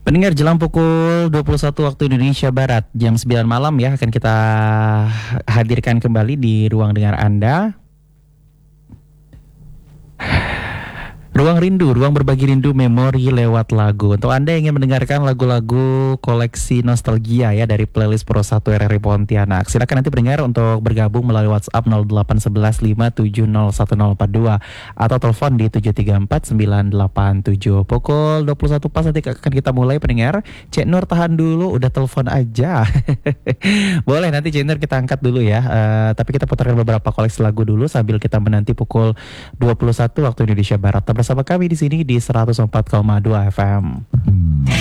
Pendengar, jelang pukul 21 waktu Indonesia Barat, jam 9 malam ya, akan kita hadirkan kembali di ruang dengar Anda. Ruang rindu, ruang berbagi rindu memori lewat lagu. Untuk Anda yang ingin mendengarkan lagu-lagu koleksi nostalgia ya dari playlist Pro 1 RRI Pontianak, silakan nanti pendengar untuk bergabung melalui WhatsApp 081157011042 atau telepon di 734-987. Pukul 21 pas nanti akan kita mulai pendengar. Cek Nur tahan dulu, udah telepon aja. Boleh, nanti Cek Nur kita angkat dulu ya. Tapi kita putarkan beberapa koleksi lagu dulu sambil kita menanti pukul 21 waktu Indonesia Barat. Bersama kami di sini di 104,2 FM.